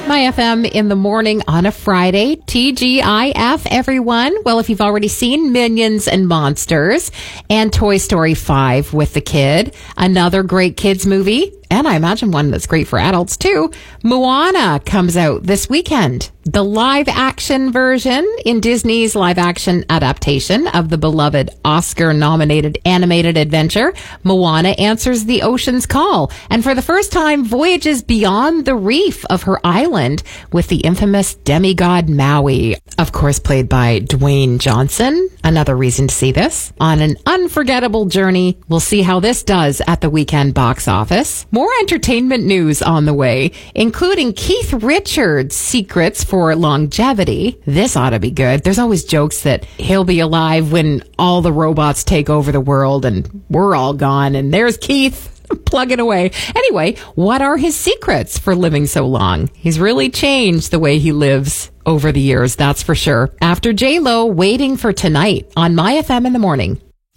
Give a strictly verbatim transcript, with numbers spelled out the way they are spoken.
My F M in the morning on a Friday. T G I F, everyone. Well, if you've already seen Minions and Monsters and Toy Story five with the kid, another great kids movie, and I imagine one that's great for adults too, Moana comes out this weekend. The live action version in Disney's live action adaptation of the beloved Oscar-nominated animated adventure, Moana answers the ocean's call, and for the first time voyages beyond the reef of her island with the infamous demigod Maui, of course played by Dwayne Johnson. Another reason to see this. On an unforgettable journey, we'll see how this does at the weekend box office. More entertainment news on the way, including Keith Richards' secrets for longevity. This ought to be good. There's always jokes that he'll be alive when all the robots take over the world and we're all gone, and there's Keith plugging away. Anyway, what are his secrets for living so long? He's really changed the way he lives over the years, that's for sure. After J-Lo, Waiting for Tonight on My F M in the morning.